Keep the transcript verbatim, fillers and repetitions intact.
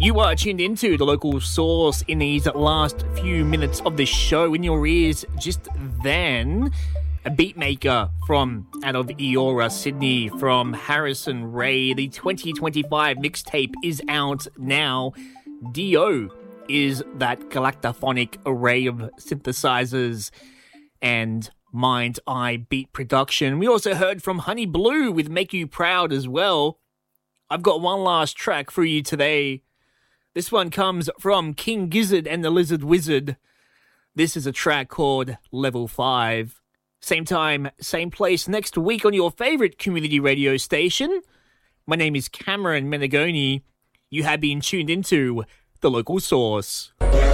You are tuned into the local source in these last few minutes of the show. In your ears, just then, a beatmaker from out of Eora, Sydney, from Harrison Ray. The twenty twenty-five mixtape is out now. Dio is that galactophonic array of synthesizers and Mind Eye beat production. We also heard from Honey Blue with Make You Proud as well. I've got one last track for you today. This one comes from King Gizzard and the Lizard Wizard. This is a track called Level five. Same time, same place next week on your favorite community radio station. My name is Cameron Menegoni. You have been tuned into The Local Source.